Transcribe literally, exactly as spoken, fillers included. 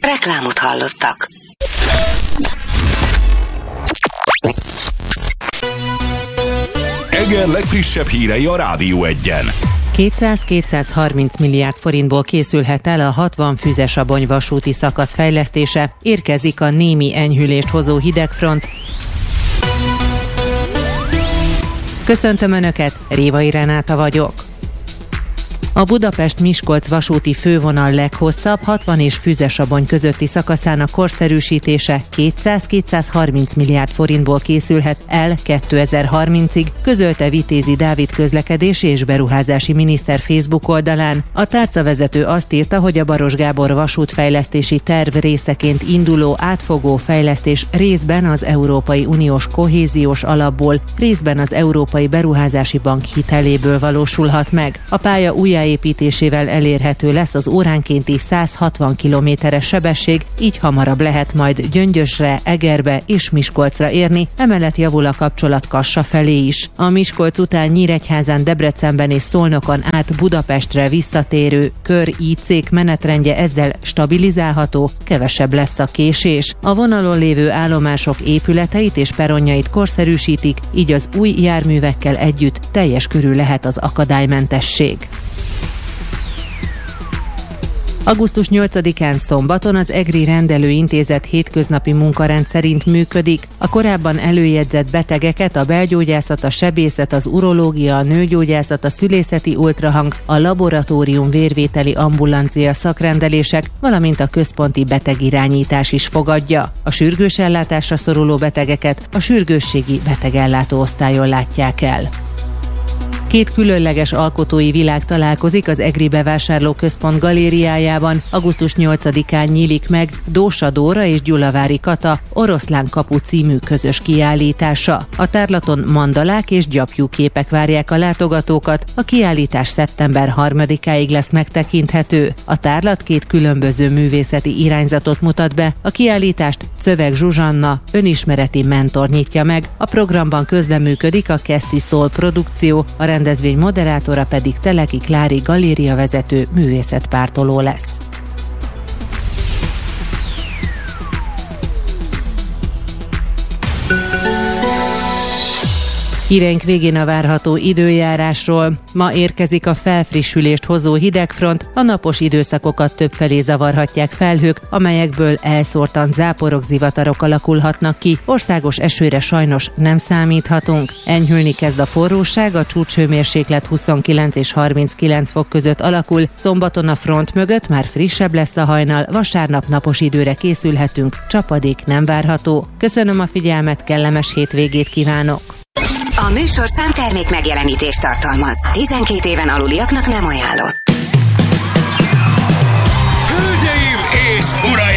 Reklámot hallottak. Eger legfrissebb hírei a Rádió Egyen. kétszáz-kétszázharminc milliárd forintból készülhet el a hatvan-Füzesabony vasúti szakasz fejlesztése. Érkezik a némi enyhülést hozó hidegfront. Köszöntöm Önöket, Révai Renáta vagyok. A Budapest-Miskolc vasúti fővonal leghosszabb hatvan és Füzesabony közötti szakaszának korszerűsítése kétszáz-kétszázharminc milliárd forintból készülhet el kétezer-harmincig, közölte Vitézi Dávid közlekedési és beruházási miniszter Facebook oldalán. A tárcavezető azt írta, hogy a Baros Gábor vasútfejlesztési terv részeként induló átfogó fejlesztés részben az Európai Uniós kohéziós alapból, részben az Európai Beruházási Bank hiteléből valósulhat meg. A pálya újjáépítésével elérhető lesz az óránkénti száz hatvan kilométeres sebesség, így hamarabb lehet majd Gyöngyösre, Egerbe és Miskolcra érni, emellett javul a kapcsolat Kassa felé is. A Miskolc után Nyíregyházán, Debrecenben és Szolnokon át Budapestre visszatérő kör í cék menetrendje ezzel stabilizálható, kevesebb lesz a késés. A vonalon lévő állomások épületeit és peronjait korszerűsítik, így az új járművekkel együtt teljes körű lehet az akadálymentesség. augusztus nyolcadikán szombaton az Egri Rendelőintézet hétköznapi munkarend szerint működik. A korábban előjegyzett betegeket a belgyógyászat, a sebészet, az urológia, a nőgyógyászat, a szülészeti ultrahang, a laboratórium vérvételi ambulancia szakrendelések, valamint a központi betegirányítás is fogadja. A sürgős ellátásra szoruló betegeket a sürgősségi betegellátó osztályon látják el. Két különleges alkotói világ találkozik az Egri Bevásárlóközpont galériájában. augusztus nyolcadikán nyílik meg Dósa Dóra és Gyulavári Kata Oroszlán kapu című közös kiállítása. A tárlaton mandalák és gyapjúképek várják a látogatókat, a kiállítás szeptember harmadikáig lesz megtekinthető. A tárlat két különböző művészeti irányzatot mutat be, a kiállítást Czöveg Zsuzsanna, önismereti mentor nyitja meg, a programban közleműködik a Cassie Soul produkció, a rendezvény moderátora pedig Teleki Klári galériavezető művészetpártoló lesz. Híreink végén a várható időjárásról. Ma érkezik a felfrissülést hozó hidegfront, a napos időszakokat többfelé zavarhatják felhők, amelyekből elszórtan záporok, zivatarok alakulhatnak ki. Országos esőre sajnos nem számíthatunk. Enyhülni kezd a forróság, a csúcshőmérséklet huszonkilenc és harminckilenc fok között alakul, szombaton a front mögött már frissebb lesz a hajnal, vasárnap napos időre készülhetünk, csapadék nem várható. Köszönöm a figyelmet, kellemes hétvégét kívánok! A műsor számtermék megjelenítést tartalmaz. tizenkét éven aluliaknak nem ajánlott. Hölgyeim és uraim!